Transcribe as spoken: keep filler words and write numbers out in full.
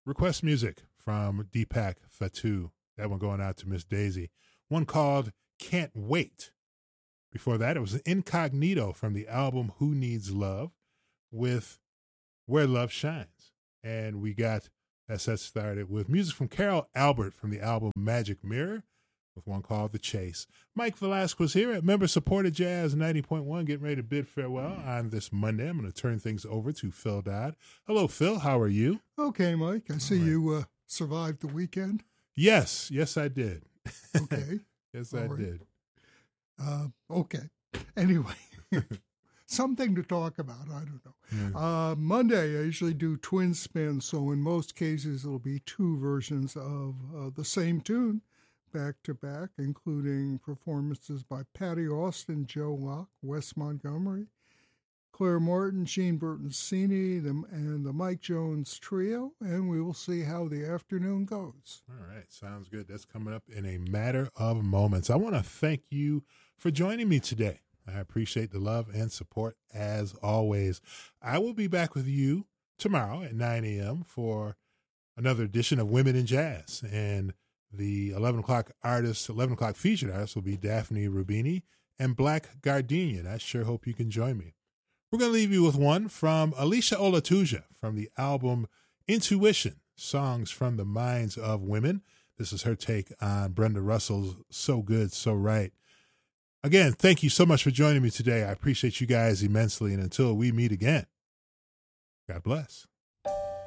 request music from Deepak Fatu. That one going out to Miss Daisy. One called Can't Wait. Before that, it was Incognito from the album Who Needs Love with Where Love Shines. And we got that set started with music from Carol Albert from the album Magic Mirror with one called The Chase. Mike Velasquez here at Member Supported Jazz ninety point one, getting ready to bid farewell on this Monday. I'm going to turn things over to Phil Dodd. Hello, Phil. How are you? Okay, Mike. I see right. you uh, survived the weekend. Yes. Yes, I did. Okay. yes, All I right. did. Uh, okay. Anyway, something to talk about. I don't know. Yeah. Uh, Monday, I usually do twin spins, so in most cases, it'll be two versions of uh, the same tune back to back, including performances by Patty Austin, Joe Locke, Wes Montgomery, Claire Martin, Gene Bertoncini, the, and the Mike Jones Trio, and we will see how the afternoon goes. All right. Sounds good. That's coming up in a matter of moments. I want to thank you for joining me today. I appreciate the love and support as always. I will be back with you tomorrow at nine a.m. for another edition of Women in Jazz. And the eleven o'clock artist, eleven o'clock featured artist will be Daphne Rubini and Black Gardenia. I sure hope you can join me. We're going to leave you with one from Alicia Olatuja from the album Intuition, Songs from the Minds of Women. This is her take on Brenda Russell's So Good, So Right. Again, thank you so much for joining me today. I appreciate you guys immensely. And until we meet again, God bless.